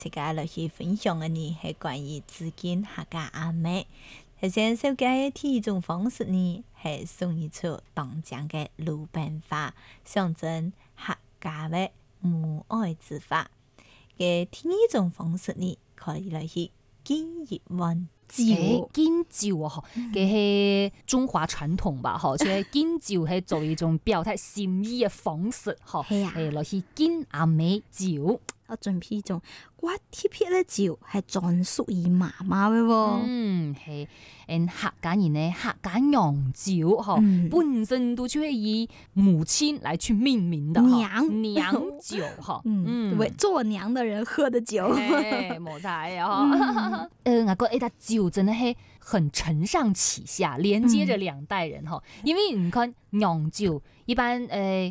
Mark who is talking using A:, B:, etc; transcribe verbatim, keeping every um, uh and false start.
A: 大家來去分享嘅呢係關於自己客家阿妹。首先紹介嘅第一種方式呢係送一出當江嘅魯班花，象徵客家嘅母愛之花。嘅第二種方式呢可以來去敬一碗酒，
B: 敬酒啊，嗬，嘅係中華傳統吧，嗬，即係敬酒係作為一種表態心意嘅方式，嗬，係來去敬阿妹酒。
C: 我準備一種刮貼片嘅酒，係專屬於媽媽嘅喎。
B: 嗯，係，誒客家人呢，客家釀酒，嗬、嗯，本身都就係以母親來去命名的，
C: 娘
B: 釀酒，嗬，
C: 嗯，為做娘的人喝的酒，
B: 冇錯啊，誒，我覺得呢笪酒真係係很承上啟下，連接着兩代人，嗬、嗯，因為你看釀酒一般誒。呃